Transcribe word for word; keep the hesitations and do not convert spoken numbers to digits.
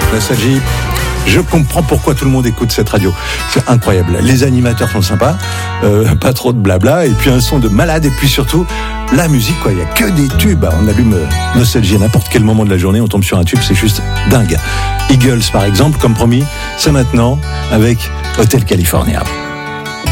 Nostalgie. Je comprends pourquoi tout le monde écoute cette radio. C'est incroyable. Les animateurs sont sympas, euh, pas trop de blabla, et puis un son de malade, et puis surtout la musique, quoi. Il y a que des tubes. On allume Nostalgie à n'importe quel moment de la journée, on tombe sur un tube, c'est juste dingue. Eagles, par exemple, comme promis, c'est maintenant avec Hotel California.